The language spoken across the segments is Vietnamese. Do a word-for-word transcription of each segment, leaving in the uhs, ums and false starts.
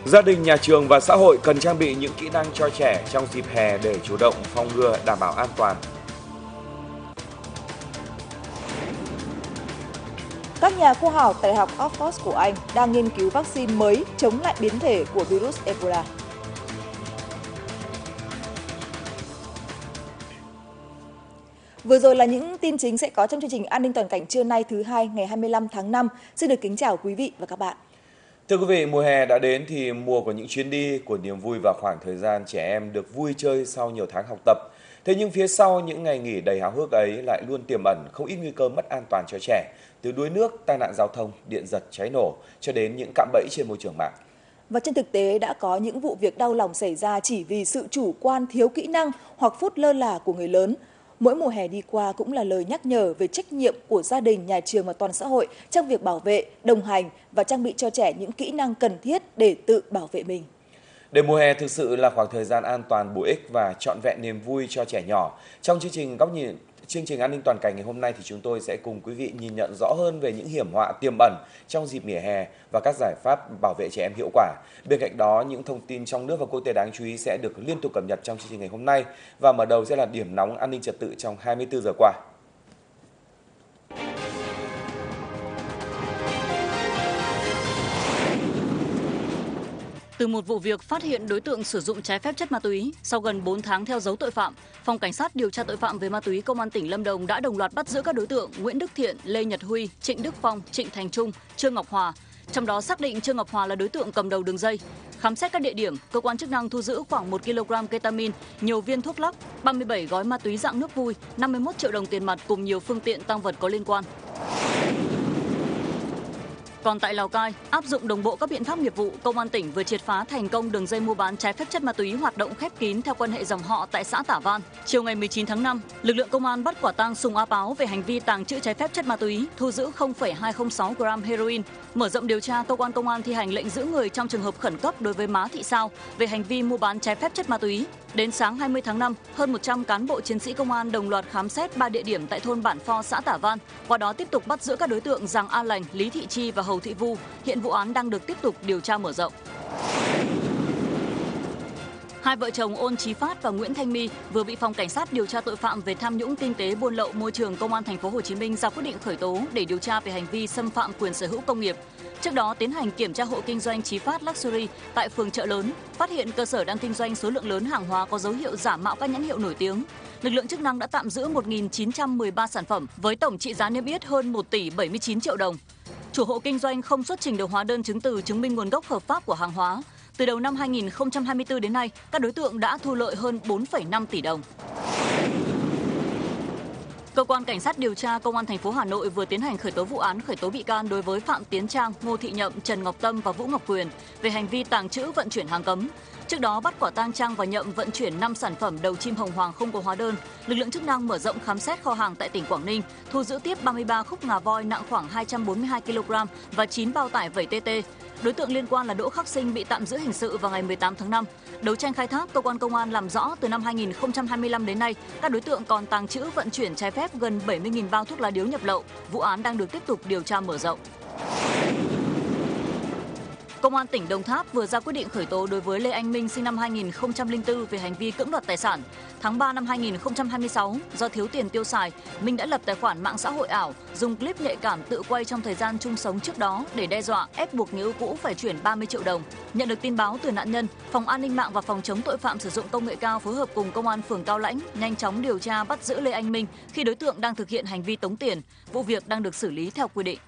Gia đình, nhà trường và xã hội cần trang bị những kỹ năng cho trẻ trong dịp hè để chủ động phòng ngừa, đảm bảo an toàn. Các nhà khoa học tại Đại học Oxford của Anh đang nghiên cứu vaccine mới chống lại biến thể của virus Ebola. Vừa rồi là những tin chính sẽ có trong chương trình An ninh toàn cảnh trưa nay thứ hai ngày hai mươi lăm tháng năm. Xin được kính chào quý vị và các bạn. Thưa quý vị, mùa hè đã đến thì mùa của những chuyến đi, của niềm vui và khoảng thời gian trẻ em được vui chơi sau nhiều tháng học tập. Thế nhưng phía sau những ngày nghỉ đầy háo hức ấy lại luôn tiềm ẩn không ít nguy cơ mất an toàn cho trẻ, từ đuối nước, tai nạn giao thông, điện giật, cháy nổ cho đến những cạm bẫy trên môi trường mạng. Và trên thực tế đã có những vụ việc đau lòng xảy ra chỉ vì sự chủ quan thiếu kỹ năng hoặc phút lơ là của người lớn. Mỗi mùa hè đi qua cũng là lời nhắc nhở về trách nhiệm của gia đình, nhà trường và toàn xã hội trong việc bảo vệ, đồng hành và trang bị cho trẻ những kỹ năng cần thiết để tự bảo vệ mình. Để mùa hè thực sự là khoảng thời gian an toàn, bổ ích và trọn vẹn niềm vui cho trẻ nhỏ, trong chương trình góc nhìn chương trình An ninh toàn cảnh ngày hôm nay thì chúng tôi sẽ cùng quý vị nhìn nhận rõ hơn về những hiểm họa tiềm ẩn trong dịp nghỉ hè và các giải pháp bảo vệ trẻ em hiệu quả. Bên cạnh đó, những thông tin trong nước và quốc tế đáng chú ý sẽ được liên tục cập nhật trong chương trình ngày hôm nay, và mở đầu sẽ là điểm nóng an ninh trật tự trong hai mươi tư giờ qua. Từ một vụ việc phát hiện đối tượng sử dụng trái phép chất ma túy, sau gần bốn tháng theo dấu tội phạm, Phòng Cảnh sát điều tra tội phạm về ma túy Công an tỉnh Lâm Đồng đã đồng loạt bắt giữ các đối tượng Nguyễn Đức Thiện, Lê Nhật Huy, Trịnh Đức Phong, Trịnh Thành Trung, Trương Ngọc Hòa. Trong đó xác định Trương Ngọc Hòa là đối tượng cầm đầu đường dây. Khám xét các địa điểm, cơ quan chức năng thu giữ khoảng một ki lô gam ketamin, nhiều viên thuốc lắc, ba mươi bảy gói ma túy dạng nước vui, năm mươi mốt triệu đồng tiền mặt cùng nhiều phương tiện tang vật có liên quan. Còn tại Lào Cai, áp dụng đồng bộ các biện pháp nghiệp vụ, Công an tỉnh vừa triệt phá thành công đường dây mua bán trái phép chất ma túy hoạt động khép kín theo quan hệ dòng họ tại xã Tả Văn. Chiều ngày mười chín tháng năm, lực lượng công an bắt quả tang Sùng A Páo về hành vi tàng trữ trái phép chất ma túy, thu giữ không phẩy hai không sáu gam heroin. Mở rộng điều tra, cơ quan công an thi hành lệnh giữ người trong trường hợp khẩn cấp đối với Má Thị Sao về hành vi mua bán trái phép chất ma túy. Đến sáng hai mươi tháng năm, hơn một trăm cán bộ chiến sĩ công an đồng loạt khám xét ba địa điểm tại thôn Bản Pho, xã Tả Văn, qua đó tiếp tục bắt giữ các đối tượng Giàng A Lành, Lý Thị Chi và Hầu Thị Vu. Hiện vụ án đang được tiếp tục điều tra mở rộng. Hai vợ chồng Ôn Chí Phát và Nguyễn Thanh My vừa bị Phòng Cảnh sát điều tra tội phạm về tham nhũng kinh tế buôn lậu môi trường Công an thành phố Hồ Chí Minh ra quyết định khởi tố để điều tra về hành vi xâm phạm quyền sở hữu công nghiệp. Trước đó tiến hành kiểm tra hộ kinh doanh Chí Phát Luxury tại phường Chợ Lớn, phát hiện cơ sở đang kinh doanh số lượng lớn hàng hóa có dấu hiệu giả mạo các nhãn hiệu nổi tiếng. Lực lượng chức năng đã tạm giữ một nghìn chín trăm mười ba sản phẩm với tổng trị giá niêm yết hơn một tỷ bảy mươi chín triệu đồng. Chủ hộ kinh doanh không xuất trình được hóa đơn chứng từ chứng minh nguồn gốc hợp pháp của hàng hóa. Từ đầu năm hai nghìn không trăm hai mươi tư đến nay, các đối tượng đã thu lợi hơn bốn phẩy năm tỷ đồng. Cơ quan Cảnh sát điều tra Công an thành phố Hà Nội vừa tiến hành khởi tố vụ án khởi tố bị can đối với Phạm Tiến Trang, Ngô Thị Nhậm, Trần Ngọc Tâm và Vũ Ngọc Quyền về hành vi tàng trữ vận chuyển hàng cấm. Trước đó bắt quả tang Trang và Nhậm vận chuyển năm sản phẩm đầu chim hồng hoàng không có hóa đơn. Lực lượng chức năng mở rộng khám xét kho hàng tại tỉnh Quảng Ninh, thu giữ tiếp ba mươi ba khúc ngà voi nặng khoảng hai trăm bốn mươi hai ki lô gam và chín bao tải vẩy tê tê. Đối tượng liên quan là Đỗ Khắc Sinh bị tạm giữ hình sự vào ngày mười tám tháng năm. Đấu tranh khai thác, cơ quan công an làm rõ từ năm hai nghìn không trăm hai mươi lăm đến nay, các đối tượng còn tàng trữ vận chuyển trái phép gần bảy mươi nghìn bao thuốc lá điếu nhập lậu. Vụ án đang được tiếp tục điều tra mở rộng. Công an tỉnh Đồng Tháp vừa ra quyết định khởi tố đối với Lê Anh Minh sinh năm hai nghìn không trăm lẻ bốn về hành vi cưỡng đoạt tài sản. Tháng ba năm hai nghìn không trăm hai mươi sáu, do thiếu tiền tiêu xài, Minh đã lập tài khoản mạng xã hội ảo, dùng clip nhạy cảm tự quay trong thời gian chung sống trước đó để đe dọa, ép buộc người yêu cũ phải chuyển ba mươi triệu đồng. Nhận được tin báo từ nạn nhân, Phòng An ninh mạng và Phòng chống tội phạm sử dụng công nghệ cao phối hợp cùng Công an phường Cao Lãnh nhanh chóng điều tra bắt giữ Lê Anh Minh khi đối tượng đang thực hiện hành vi tống tiền. Vụ việc đang được xử lý theo quy định.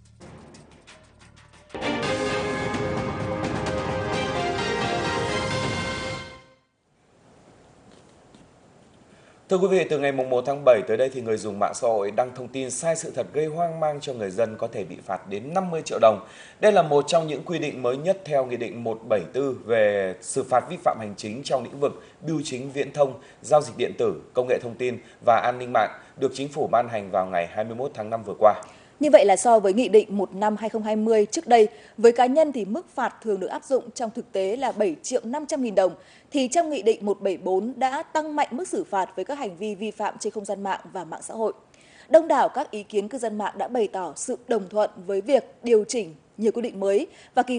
Thưa quý vị, từ ngày mùng một tháng bảy tới đây thì người dùng mạng xã hội đăng thông tin sai sự thật gây hoang mang cho người dân có thể bị phạt đến năm mươi triệu đồng. Đây là một trong những quy định mới nhất theo Nghị định một trăm bảy mươi tư về xử phạt vi phạm hành chính trong lĩnh vực bưu chính viễn thông, giao dịch điện tử, công nghệ thông tin và an ninh mạng, được Chính phủ ban hành vào ngày hai mươi mốt tháng năm vừa qua. Như vậy là so với Nghị định một năm hai nghìn không trăm hai mươi trước đây, với cá nhân thì mức phạt thường được áp dụng trong thực tế là bảy triệu năm trăm nghìn đồng, thì trong Nghị định một trăm bảy mươi tư đã tăng mạnh mức xử phạt với các hành vi vi phạm trên không gian mạng và mạng xã hội. Đông đảo các ý kiến cư dân mạng đã bày tỏ sự đồng thuận với việc điều chỉnh nhiều quy định mới và kỳ